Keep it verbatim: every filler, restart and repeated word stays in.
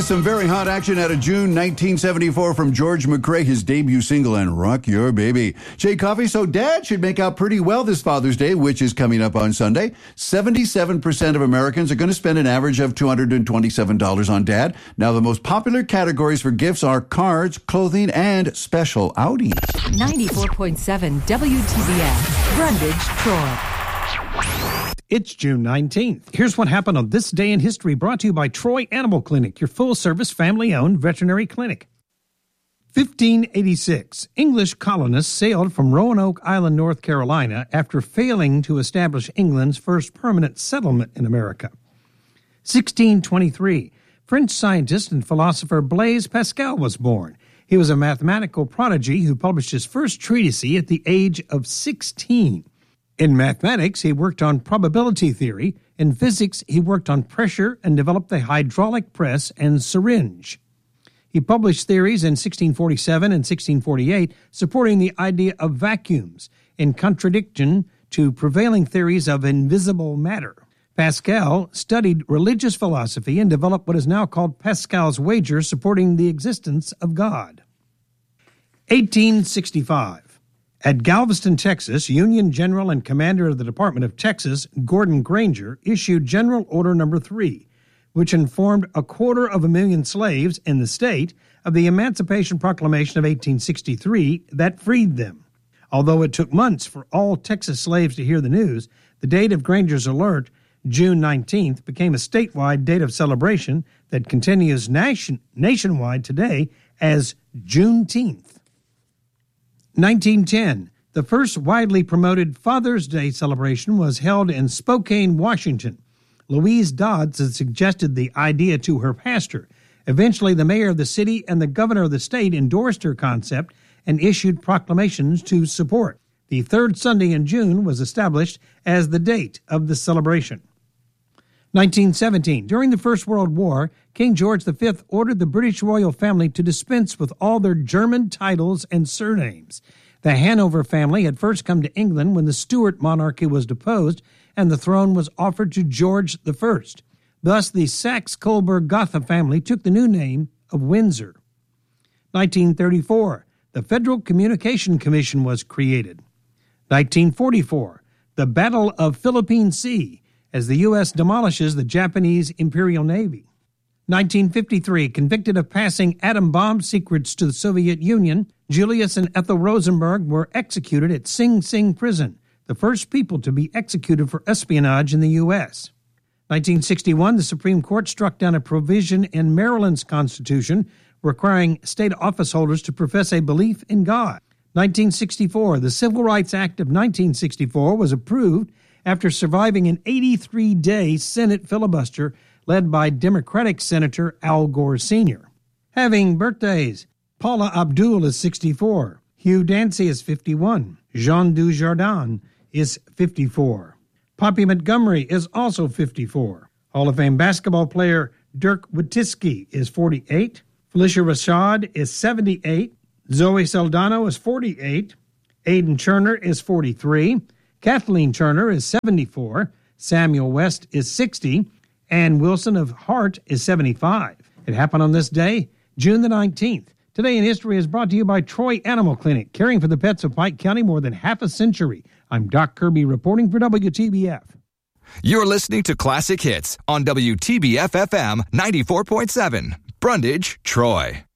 Some very hot action out of June nineteen seventy-four from George McCrae, his debut single, and Rock Your Baby. Jay Coffey, so Dad should make out pretty well this Father's Day, which is coming up on Sunday. seventy-seven percent of Americans are going to spend an average of two hundred twenty-seven dollars on Dad. Now, the most popular categories for gifts are cards, clothing, and special outings. ninety-four point seven W T B F, Brundage, Troy. It's June nineteenth. Here's what happened on this day in history, brought to you by Troy Animal Clinic, your full-service, family-owned veterinary clinic. fifteen eighty-six, English colonists sailed from Roanoke Island, North Carolina, after failing to establish England's first permanent settlement in America. sixteen twenty-three, French scientist and philosopher Blaise Pascal was born. He was a mathematical prodigy who published his first treatise at the age of sixteen. In mathematics, he worked on probability theory. In physics, he worked on pressure and developed the hydraulic press and syringe. He published theories in sixteen forty-seven and sixteen forty-eight supporting the idea of vacuums, in contradiction to prevailing theories of invisible matter. Pascal studied religious philosophy and developed what is now called Pascal's wager, supporting the existence of God. eighteen sixty-five. At Galveston, Texas, Union General and Commander of the Department of Texas, Gordon Granger, issued General Order Number three, which informed a quarter of a million slaves in the state of the Emancipation Proclamation of eighteen sixty-three that freed them. Although it took months for all Texas slaves to hear the news, the date of Granger's alert, June nineteenth, became a statewide date of celebration that continues nation, nationwide today as Juneteenth. nineteen ten, the first widely promoted Father's Day celebration was held in Spokane, Washington. Louise Dodds had suggested the idea to her pastor. Eventually, the mayor of the city and the governor of the state endorsed her concept and issued proclamations to support. The third Sunday in June was established as the date of the celebration. nineteen seventeen, during the First World War, King George the Fifth ordered the British royal family to dispense with all their German titles and surnames. The Hanover family had first come to England when the Stuart monarchy was deposed and the throne was offered to George the First. Thus, the Saxe-Coburg-Gotha family took the new name of Windsor. nineteen thirty-four, the Federal Communication Commission was created. nineteen forty-four, the Battle of Philippine Sea, as the U S demolishes the Japanese Imperial Navy. nineteen fifty-three, convicted of passing atom bomb secrets to the Soviet Union, Julius and Ethel Rosenberg were executed at Sing Sing Prison, the first people to be executed for espionage in the U S. nineteen sixty-one, the Supreme Court struck down a provision in Maryland's Constitution requiring state office holders to profess a belief in God. nineteen sixty-four, the Civil Rights Act of nineteen sixty-four was approved after surviving an eighty-three day Senate filibuster led by Democratic Senator Al Gore Senior Having birthdays, Paula Abdul is sixty-four, Hugh Dancy is fifty-one, Jean Dujardin is fifty-four, Poppy Montgomery is also fifty-four, Hall of Fame basketball player Dirk Nowitzki is forty-eight, Felicia Rashad is seventy-eight, Zoe Saldana is forty-eight, Aidan Turner is forty-three, Kathleen Turner is seventy-four, Samuel West is sixty, and Wilson of Hart is seventy-five. It happened on this day, June the nineteenth. Today in History is brought to you by Troy Animal Clinic, caring for the pets of Pike County more than half a century. I'm Doc Kirby reporting for W T B F. You're listening to Classic Hits on W T B F F M ninety-four point seven, Brundage, Troy.